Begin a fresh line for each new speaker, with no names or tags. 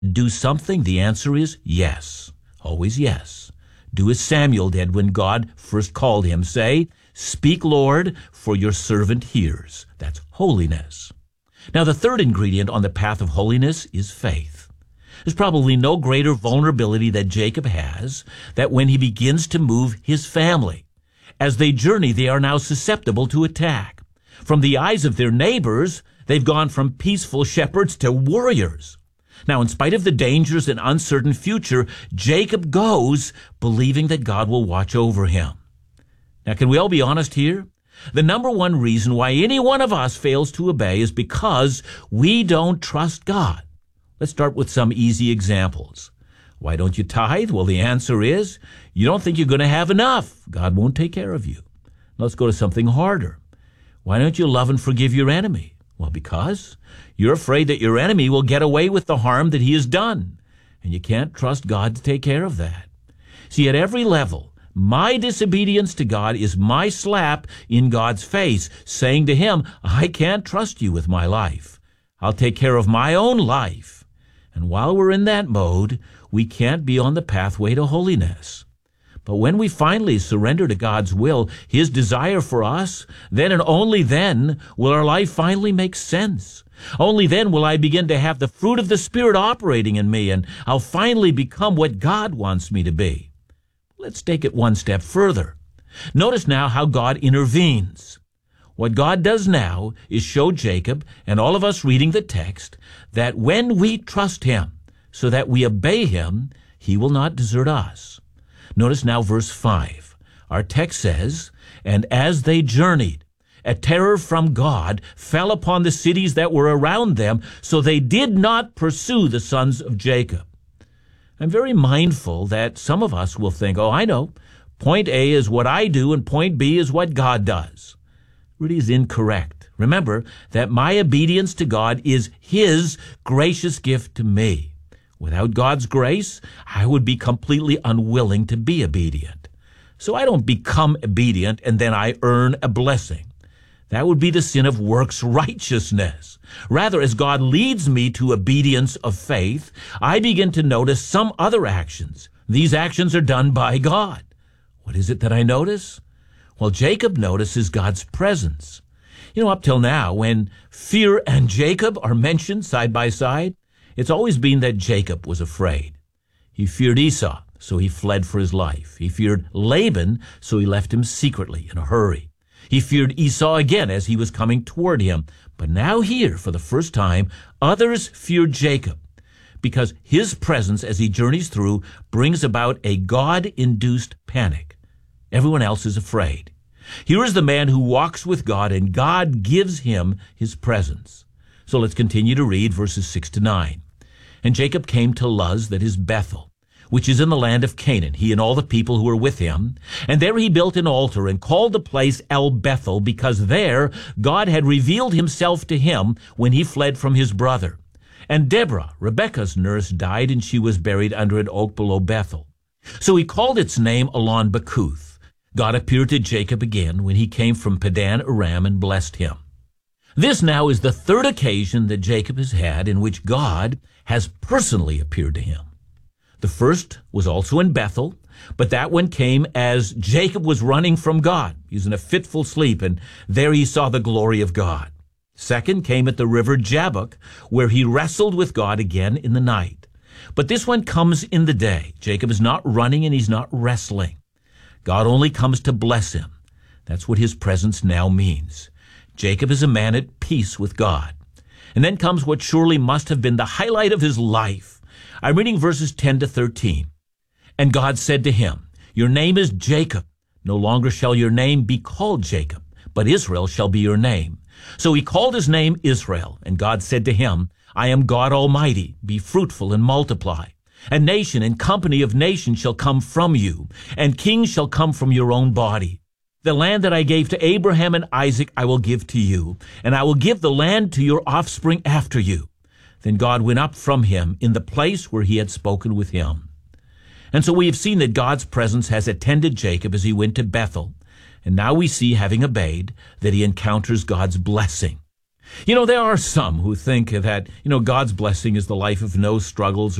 do something? The answer is yes. Always yes. Do as Samuel did when God first called him. Say, "Speak, Lord, for your servant hears." That's holiness. Now, the third ingredient on the path of holiness is faith. There's probably no greater vulnerability that Jacob has that when he begins to move his family. As they journey, they are now susceptible to attack. From the eyes of their neighbors, they've gone from peaceful shepherds to warriors. Now, in spite of the dangers and uncertain future, Jacob goes believing that God will watch over him. Now, can we all be honest here? The number one reason why any one of us fails to obey is because we don't trust God. Let's start with some easy examples. Why don't you tithe? Well, the answer is you don't think you're going to have enough. God won't take care of you. Let's go to something harder. Why don't you love and forgive your enemy? Well, because you're afraid that your enemy will get away with the harm that he has done, and you can't trust God to take care of that. See, at every level, my disobedience to God is my slap in God's face, saying to him, I can't trust you with my life. I'll take care of my own life. And while we're in that mode, we can't be on the pathway to holiness. But when we finally surrender to God's will, his desire for us, then and only then will our life finally make sense. Only then will I begin to have the fruit of the Spirit operating in me, and I'll finally become what God wants me to be. Let's take it one step further. Notice now how God intervenes. What God does now is show Jacob and all of us reading the text that when we trust him so that we obey him, he will not desert us. Notice now verse 5. Our text says, "And as they journeyed, a terror from God fell upon the cities that were around them, so they did not pursue the sons of Jacob." I'm very mindful that some of us will think, I know, point A is what I do and point B is what God does. Really is incorrect. Remember that my obedience to God is his gracious gift to me. Without God's grace, I would be completely unwilling to be obedient. So I don't become obedient and then I earn a blessing. That would be the sin of works righteousness. Rather, as God leads me to obedience of faith, I begin to notice some other actions. These actions are done by God. What is it that I notice? Well, Jacob notices God's presence. Up till now, when fear and Jacob are mentioned side by side, it's always been that Jacob was afraid. He feared Esau, so he fled for his life. He feared Laban, so he left him secretly in a hurry. He feared Esau again as he was coming toward him. But now here, for the first time, others fear Jacob because his presence as he journeys through brings about a God-induced panic. Everyone else is afraid. Here is the man who walks with God, and God gives him his presence. So let's continue to read verses 6 to 9. "And Jacob came to Luz, that is Bethel, which is in the land of Canaan, he and all the people who were with him. And there he built an altar and called the place El Bethel, because there God had revealed himself to him when he fled from his brother. And Deborah, Rebekah's nurse, died, and she was buried under an oak below Bethel. So he called its name Elon Bakuth. God appeared to Jacob again when he came from Padan Aram and blessed him." This now is the third occasion that Jacob has had in which God has personally appeared to him. The first was also in Bethel, but that one came as Jacob was running from God. He was in a fitful sleep, and there he saw the glory of God. Second came at the river Jabbok, where he wrestled with God again in the night. But this one comes in the day. Jacob is not running and he's not wrestling. God only comes to bless him. That's what his presence now means. Jacob is a man at peace with God. And then comes what surely must have been the highlight of his life. I'm reading verses 10 to 13. "And God said to him, Your name is Jacob. No longer shall your name be called Jacob, but Israel shall be your name. So he called his name Israel. And God said to him, I am God Almighty. Be fruitful and multiply. A nation and company of nations shall come from you, and kings shall come from your own body. The land that I gave to Abraham and Isaac I will give to you, and I will give the land to your offspring after you." Then God went up from him in the place where he had spoken with him. And so we have seen that God's presence has attended Jacob as he went to Bethel. And now we see, having obeyed, that he encounters God's blessing. There are some who think that, God's blessing is the life of no struggles